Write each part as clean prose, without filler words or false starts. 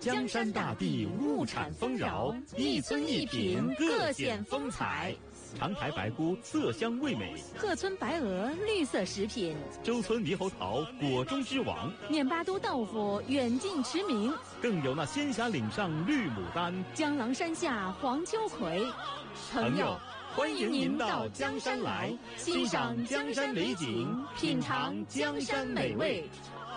江山大地物产丰饶，一村一品各显风采。长台白菇色香味美， 鹤村白鹅绿色食品， 周村猕猴桃果中之王， 面巴都豆腐远近驰名， 更有那仙霞岭上绿牡丹， 江郎山下黄秋葵。 朋友，欢迎您到江山来，欣赏江山美景，品尝江山美味。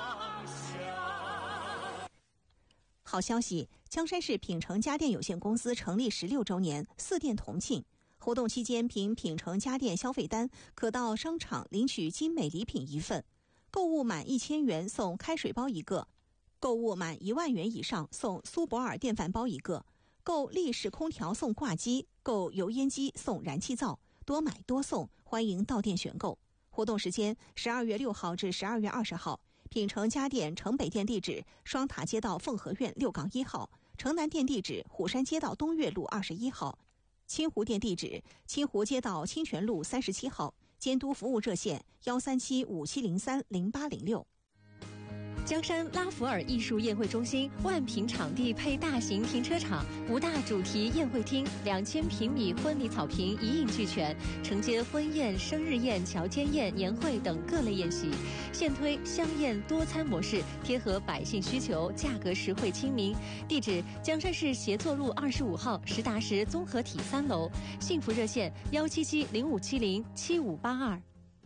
好消息，江山市品城家电有限公司成立16周年，4店同庆。活动期间，凭品城家电消费单，可到商场领取精美礼品1份，购物满1000元送开水包1个，购物满1万元以上送苏泊尔电饭煲1个，购立式空调送挂机，购油烟机送燃气灶，多买多送，欢迎到店选购。活动时间12月6号至12月20号，品城家电城北店地址双塔街道凤和苑6-1号，城南店地址虎山街道东岳路21号，清湖店地址清湖街道清泉路37号，监督服务热线13757030806。 江山拉弗尔艺术宴会中心万平场地配大型停车场，5大主题宴会厅，2000平米婚礼草坪一应俱全，承接婚宴、生日宴、乔间宴、年会等各类宴席。现推香宴多餐模式，贴合百姓需求，价格实惠亲民。地址：江山市协作路25号实达实综合体3楼。幸福热线17705707582。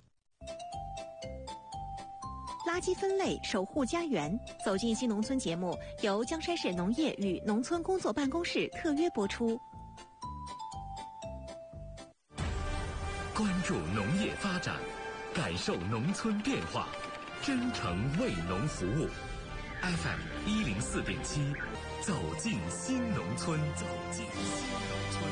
垃圾分类，守护家园。走进新农村节目由江山市农业与农村工作办公室特约播出。 关注农业发展，感受农村变化，真诚为农服务。FM 104.7，走进新农村，走进新农村。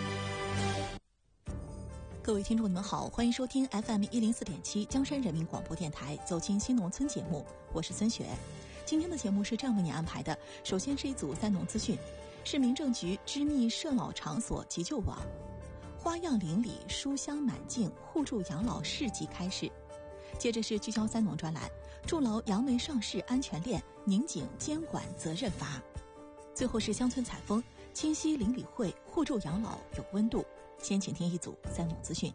各位听众，你们好，欢迎收听 FM 104.7江山人民广播电台走进新农村节目，我是孙雪。今天的节目是这样为你安排的：首先是一组3农资讯，市民政局织密社老场所急救网，花样邻里书香满径互助养老市集开市。接着是聚焦3农专栏，筑牢杨梅上市安全链，拧紧监管责任阀。最后是乡村采风，清溪邻里会互助养老有温度。先请听一组3农资讯。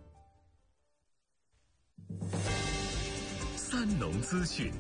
3农资讯。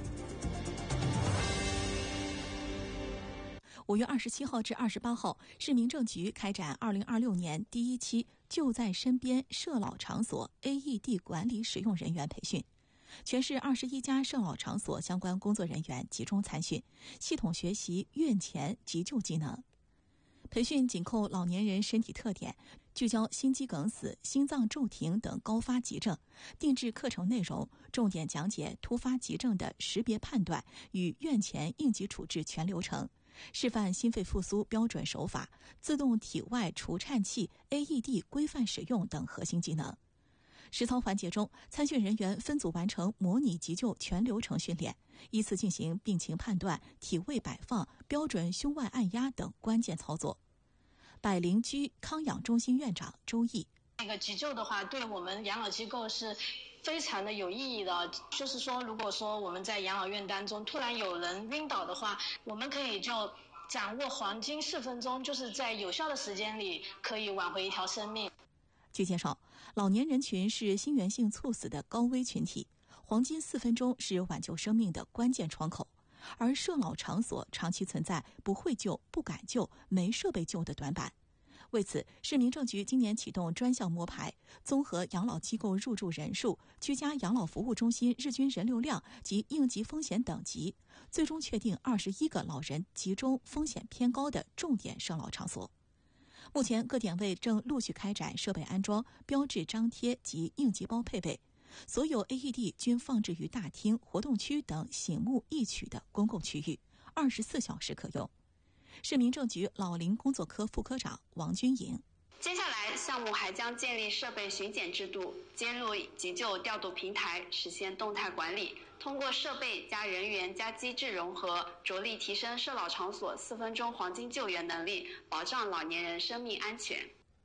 5月27号至28号，市民政局开展2026年第1期就在身边社老场所 AED 管理使用人员培训。全市21家社老场所相关工作人员集中参训，系统学习院前急救技能。培训紧扣老年人身体特点，聚焦心肌梗死、心脏骤停等高发急症，定制课程内容，重点讲解突发急症的识别判断与院前应急处置全流程，示范心肺复苏标准手法、自动体外除颤器 AED 规范使用等核心技能。实操环节中，参训人员分组完成模拟急救全流程训练，依次进行病情判断、体位摆放、标准胸外按压等关键操作。百灵居康养中心院长周毅： 那个急救的话，对我们养老机构是非常的有意义的。就是说，如果说我们在养老院当中突然有人晕倒的话，我们可以就掌握黄金4分钟，就是在有效的时间里可以挽回一条生命。 据介绍，老年人群是心源性猝死的高危群体，黄金4分钟是挽救生命的关键窗口。而社老场所长期存在不会救、不敢救、没设备救的短板。为此，市民政局今年启动专项摸排，综合养老机构入住人数、居家养老服务中心日均人流量及应急风险等级，最终确定21个老人集中风险偏高的重点社老场所。目前各点位正陆续开展设备安装、标志张贴及应急包配备，所有 AED 均放置于大厅、活动区等醒目易取的公共区域，24小时可用。市民政局老龄工作科副科长王军营： 接下来，项目还将建立设备巡检制度，接入急救调度平台，实现动态管理。通过设备加人员加机制融合，着力提升社老场所4分钟黄金救援能力，保障老年人生命安全。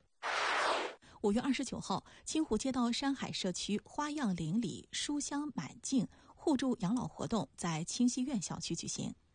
5月29号，清湖街道山海社区花样邻里书香满径互助养老活动在清溪苑小区举行。